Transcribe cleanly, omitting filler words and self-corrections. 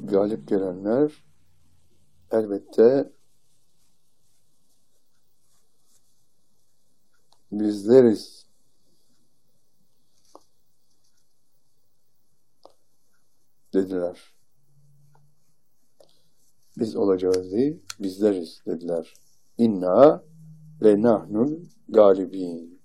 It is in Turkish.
galip gelenler elbette bizleriz dediler. Biz olacağız değil, bizleriz dediler. İnna le nahnul galibin.